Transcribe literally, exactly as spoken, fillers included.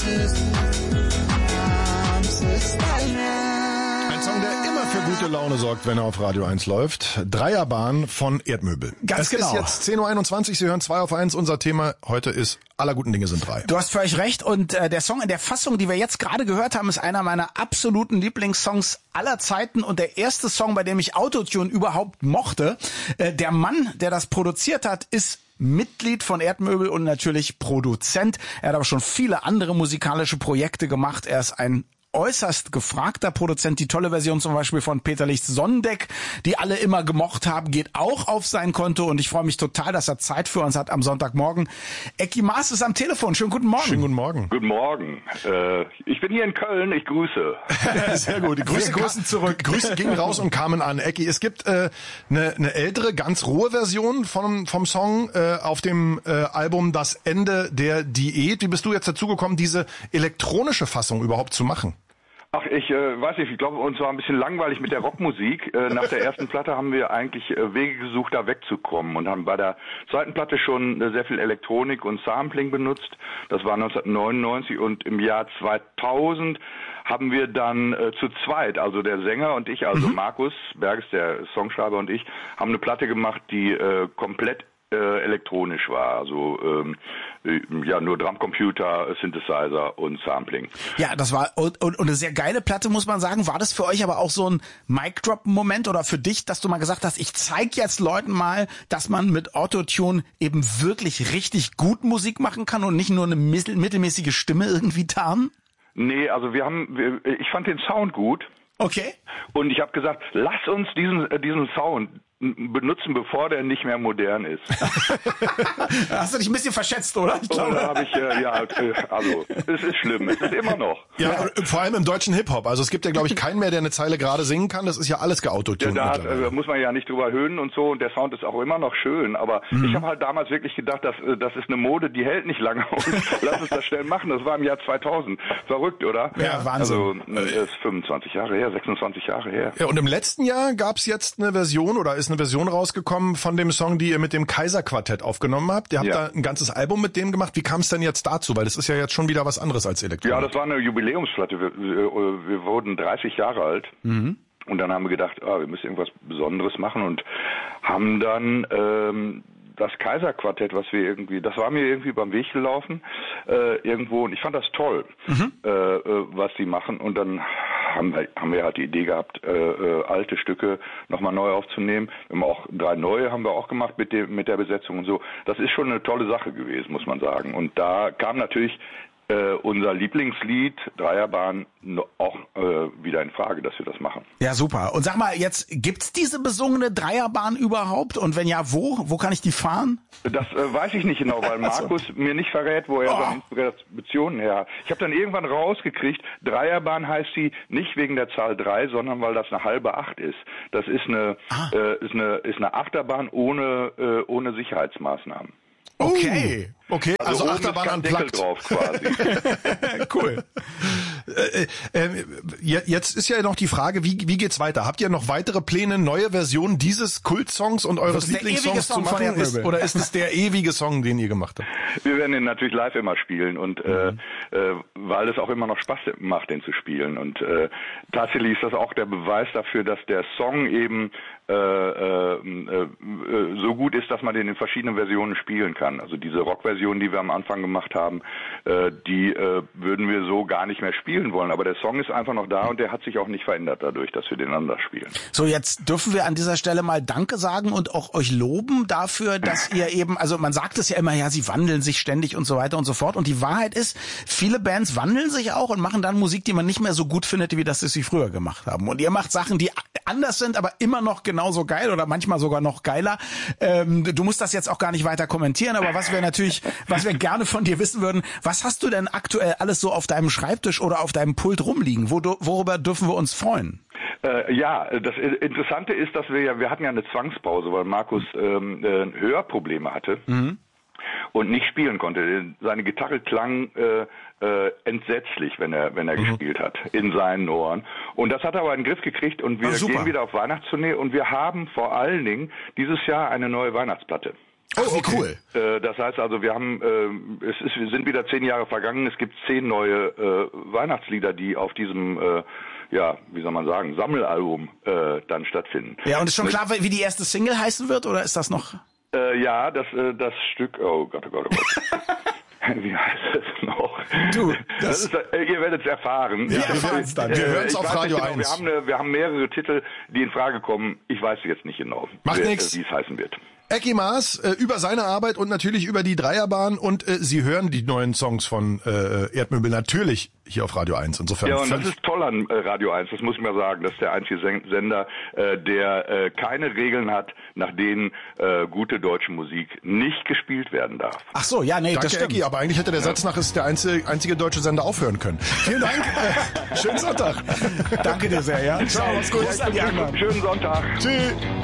Ein Song, der immer für gute Laune sorgt, wenn er auf Radio eins läuft. Dreierbahn von Erdmöbel. Ganz es genau. ist jetzt zehn Uhr einundzwanzig, Sie hören zwei auf eins. Unser Thema heute ist aller guten Dinge sind drei. Du hast völlig recht und äh, der Song in der Fassung, die wir jetzt gerade gehört haben, ist einer meiner absoluten Lieblingssongs aller Zeiten und der erste Song, bei dem ich Autotune überhaupt mochte. Äh, der Mann, der das produziert hat, ist Mitglied von Erdmöbel und natürlich Produzent. Er hat aber schon viele andere musikalische Projekte gemacht. Er ist ein äußerst gefragter Produzent. Die tolle Version zum Beispiel von Peter Lichts Sonnendeck, die alle immer gemocht haben, geht auch auf sein Konto und ich freue mich total, dass er Zeit für uns hat am Sonntagmorgen. Ecki Maas ist am Telefon. Schönen guten Morgen. Schönen guten Morgen. Guten Morgen. Äh, ich bin hier in Köln. Ich grüße. Sehr gut. Die Grüße, Grüße zurück. Grüße gingen raus und kamen an. Ecki, es gibt eine äh, ne, ne ältere, ganz rohe Version vom, vom Song äh, auf dem äh, Album Das Ende der Diät. Wie bist du jetzt dazu gekommen, diese elektronische Fassung überhaupt zu machen? Ach, ich äh, weiß nicht, ich glaube, uns war ein bisschen langweilig mit der Rockmusik. Äh, nach der ersten Platte haben wir eigentlich äh, Wege gesucht, da wegzukommen und haben bei der zweiten Platte schon äh, sehr viel Elektronik und Sampling benutzt. Das war neunzehnhundertneunundneunzig und im Jahr zweitausend haben wir dann äh, zu zweit, also der Sänger und ich, also mhm. Markus Berges, der Songschreiber und ich, haben eine Platte gemacht, die äh, komplett Äh, elektronisch war, also ähm, ja nur Drumcomputer, Synthesizer und Sampling. Ja, das war und, und, und eine sehr geile Platte, muss man sagen. War das für euch aber auch so ein Mic-Drop-Moment oder für dich, dass du mal gesagt hast, ich zeig jetzt Leuten mal, dass man mit Autotune eben wirklich richtig gut Musik machen kann und nicht nur eine mittel, mittelmäßige Stimme irgendwie tarnen? Nee, also wir haben, wir, ich fand den Sound gut. Okay. Und ich habe gesagt, lass uns diesen äh, diesen Sound benutzen, bevor der nicht mehr modern ist. Hast du dich ein bisschen verschätzt, oder? Ich glaube. Oder habe ich, äh, ja, also, es ist schlimm, es ist immer noch. Ja, ja, vor allem im deutschen Hip-Hop. Also es gibt ja, glaube ich, keinen mehr, der eine Zeile gerade singen kann. Das ist ja alles geautotuned. Ja, da hat, äh, muss man ja nicht drüber höhnen und so. Und der Sound ist auch immer noch schön. Aber mhm. ich habe halt damals wirklich gedacht, dass, das ist eine Mode, die hält nicht lange. Und lass uns das schnell machen. Das war im Jahr zweitausend. Verrückt, oder? Ja, Wahnsinn. Also, das ist fünfundzwanzig Jahre her, sechsundzwanzig Jahre her. Ja, und im letzten Jahr gab's jetzt eine Version oder ist eine Version rausgekommen von dem Song, die ihr mit dem Kaiser-Quartett aufgenommen habt. Ihr habt ja. da ein ganzes Album mit dem gemacht. Wie kam es denn jetzt dazu? Weil das ist ja jetzt schon wieder was anderes als Elektronik. Ja, das war eine Jubiläumsplatte. Wir, wir, wir wurden dreißig Jahre alt. Mhm. Und dann haben wir gedacht, ah, wir müssen irgendwas Besonderes machen und haben dann ähm, das Kaiser-Quartett, was wir irgendwie, das war mir irgendwie beim Weg gelaufen, äh, irgendwo, und ich fand das toll, mhm. äh, was die machen. Und dann haben wir, haben wir halt die Idee gehabt, äh, äh, alte Stücke nochmal neu aufzunehmen. Wir haben auch drei neue haben wir auch gemacht mit dem, mit der Besetzung und so. Das ist schon eine tolle Sache gewesen, muss man sagen. Und da kam natürlich äh, unser Lieblingslied, Dreierbahn, auch äh, wieder in Frage, dass wir das machen. Ja, super. Und sag mal, jetzt gibt's diese besungene Dreierbahn überhaupt? Und wenn ja, wo? Wo kann ich die fahren? Das äh, weiß ich nicht genau, weil Markus also. mir nicht verrät, wo er oh. seine Inspirationen her hat. Ich habe dann irgendwann rausgekriegt, Dreierbahn heißt sie nicht wegen der Zahl drei, sondern weil das eine halbe Acht ist. Das ist eine ah. äh, ist eine ist eine Achterbahn ohne äh, ohne Sicherheitsmaßnahmen. Okay, okay, also, also Achterbahn an Deckel drauf quasi. Cool. Äh, äh, jetzt ist ja noch die Frage, wie, wie geht's weiter? Habt ihr noch weitere Pläne, neue Versionen dieses Kultsongs und eures Lieblingssongs zu machen? Ist, oder ist es der ewige Song, den ihr gemacht habt? Wir werden den natürlich live immer spielen und mhm. äh, äh, weil es auch immer noch Spaß macht, den zu spielen. Und äh, tatsächlich ist das auch der Beweis dafür, dass der Song eben äh, äh, äh, so gut ist, dass man den in verschiedenen Versionen spielen kann. Also diese Rockversion, die wir am Anfang gemacht haben, äh, die äh, würden wir so gar nicht mehr spielen wollen. Aber der Song ist einfach noch da und der hat sich auch nicht verändert dadurch, dass wir den anders spielen. So, jetzt dürfen wir an dieser Stelle mal Danke sagen und auch euch loben dafür, dass ihr eben, also man sagt es ja immer, ja, sie wandeln sich ständig und so weiter und so fort. Und die Wahrheit ist, viele Bands wandeln sich auch und machen dann Musik, die man nicht mehr so gut findet, wie das sie früher gemacht haben. Und ihr macht Sachen, die anders sind, aber immer noch genauso geil oder manchmal sogar noch geiler. Ähm, du musst das jetzt auch gar nicht weiter kommentieren, aber was wir natürlich, was wir gerne von dir wissen würden, was hast du denn aktuell alles so auf deinem Schreibtisch oder auf deinem Pult rumliegen? Wo, worüber dürfen wir uns freuen? Äh, ja, das Interessante ist, dass wir ja, wir hatten ja eine Zwangspause, weil Markus ähm, äh, Hörprobleme hatte. Mhm. Und nicht spielen konnte. Seine Gitarre klang äh, äh, entsetzlich, wenn er wenn er mhm. gespielt hat, in seinen Ohren. Und das hat er aber in den Griff gekriegt und wir Ach, gehen wieder auf Weihnachtstournee und wir haben vor allen Dingen dieses Jahr eine neue Weihnachtsplatte. Oh, oh cool. Äh, das heißt also, wir haben, äh, es ist, wir sind wieder zehn Jahre vergangen. Es gibt zehn neue äh, Weihnachtslieder, die auf diesem, äh, ja, wie soll man sagen, Sammelalbum äh, dann stattfinden. Ja, und ist schon klar, wie die erste Single heißen wird, oder ist das noch? Äh, ja, das, äh, das Stück, oh Gott, oh Gott, oh Gott. Wie heißt es noch? Du, das, das ist, äh, ihr werdet es erfahren. Ja, wir erfahren es dann. Wir hören es auf Radio genau, eins. Wir haben, eine, wir haben mehrere Titel, die in Frage kommen. Ich weiß jetzt nicht genau, Macht nichts. Wie es heißen wird. Ecki Maas äh, über seine Arbeit und natürlich über die Dreierbahn und äh, Sie hören die neuen Songs von äh, Erdmöbel natürlich hier auf Radio eins. Insofern ja, und das ist toll an äh, Radio eins, das muss ich mal sagen. Das ist der einzige Sender, äh, der äh, keine Regeln hat, nach denen äh, gute deutsche Musik nicht gespielt werden darf. Ach so, ja, nee, Danke, das stimmt. Ecki, aber eigentlich hätte der Satz nach ist der einzige, einzige deutsche Sender aufhören können. Vielen Dank. äh, schönen Sonntag. Danke dir sehr, ja. Ciao, mach's gut. Ja, schönen Sonntag. Tschüss.